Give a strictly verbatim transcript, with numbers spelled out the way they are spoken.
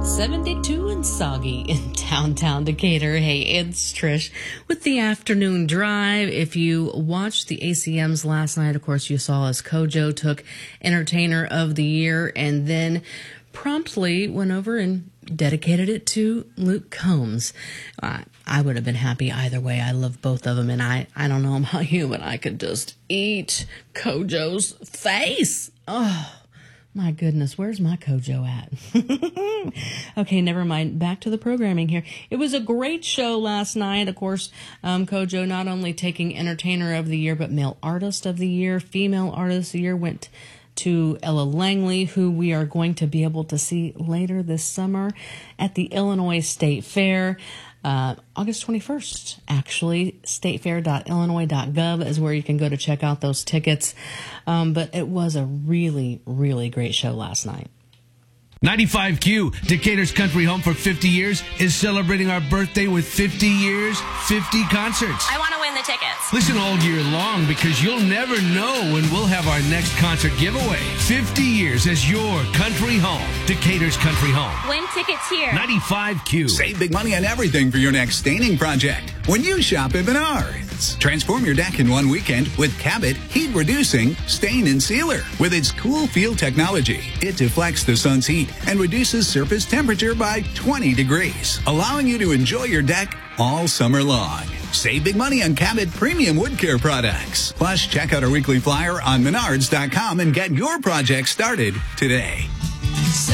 seventy-two and soggy in downtown Decatur. Hey, it's Trish with the afternoon drive. If you watched the A C Ms last night, of course, you saw as Kojo took Entertainer of the Year and then promptly went over and dedicated it to Luke Combs. Uh, I would have been happy either way. I love both of them, and I, I don't know about you, but I could just eat Kojo's face. Oh, my goodness, where's my Kojo at? Okay, never mind. Back to the programming here. It was a great show last night. Of course, um, Kojo not only taking Entertainer of the Year, but Male Artist of the Year, Female Artist of the Year went to Ella Langley, who we are going to be able to see later this summer at the Illinois State Fair. Uh, August twenty-first, actually. statefair dot illinois dot gov is where you can go to check out those tickets. Um, but it was a really, really great show last night. ninety-five Q, Decatur's country home for fifty years, is celebrating our birthday with fifty years, fifty concerts. I want to win the tickets. Listen all year long because you'll never know when we'll have our next concert giveaway. fifty years as your country home. Decatur's country home. Win tickets here. ninety-five Q. Save big money on everything for your next staining project when you shop at Menards. Transform your deck in one weekend with Cabot Heat Reducing Stain and Sealer. With its cool feel technology, it deflects the sun's heat and reduces surface temperature by twenty degrees, allowing you to enjoy your deck all summer long. Save big money on Cabot premium wood care products. Plus, check out our weekly flyer on menards dot com and get your project started today.